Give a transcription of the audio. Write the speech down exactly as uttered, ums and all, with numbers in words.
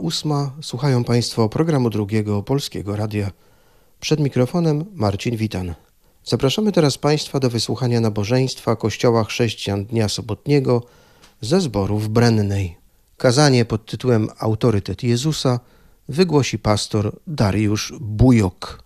ósma. Słuchają Państwo programu drugiego Polskiego Radia. Przed mikrofonem Marcin Witan. Zapraszamy teraz Państwa do wysłuchania nabożeństwa Kościoła Chrześcijan Dnia Sobotniego ze zboru w Brennej. Kazanie pod tytułem Autorytet Jezusa wygłosi pastor Dariusz Bujok.